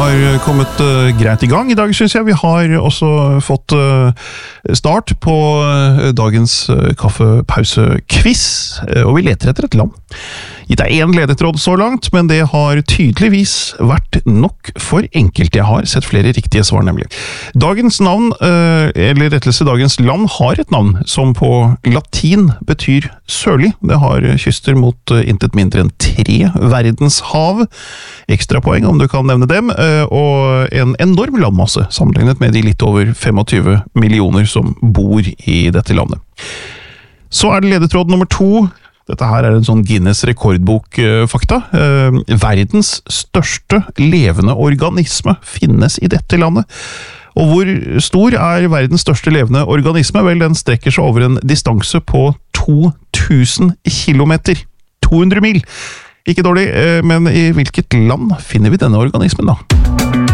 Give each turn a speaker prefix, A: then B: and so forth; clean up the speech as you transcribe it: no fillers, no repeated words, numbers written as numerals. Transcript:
A: har kommet greit i gang i dag, synes jeg. Vi har også fått start på dagens kaffepause-quiz, og vi leter etter et land. Gitt er en ledetråd så langt, men det har tydeligvis vært nok for enkelt. Jeg har sett flere riktige svar, nemlig. Dagens navn, eller rettelse dagens land, har et navn som på latin betyr sørlig. Det har kyster mot intet mindre enn 3 verdenshav. Ekstrapoeng om du kan nevne dem, og en enorm landmasse sammenlignet med de litt over 25 millioner som bor i dette landet. Så er det ledetråd nummer 2. Dette her er en sånn Guinness rekordbok-fakta. Verdens største levende organisme finnes i dette landet. Og hvor stor er verdens største levende organisme? Vel, den strekker seg over en distanse på 2000 kilometer. 200 mil. Ikke dårlig, men i hvilket land finner vi denne organismen da?